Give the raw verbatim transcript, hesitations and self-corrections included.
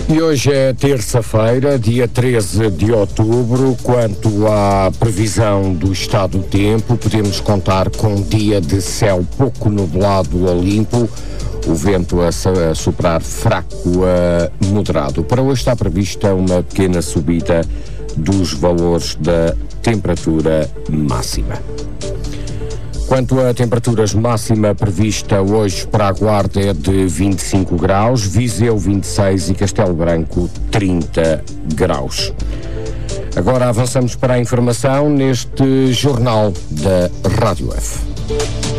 E hoje é terça-feira, dia treze de outubro. Quanto à previsão do estado do tempo, podemos contar com um dia de céu pouco nublado ou limpo, o vento a, a soprar fraco a moderado. Para hoje está prevista uma pequena subida dos valores da temperatura máxima. Quanto a temperaturas, máxima prevista hoje para a Guarda é de vinte e cinco graus, Viseu vinte e seis e Castelo Branco trinta graus. Agora avançamos para a informação neste Jornal da Rádio F.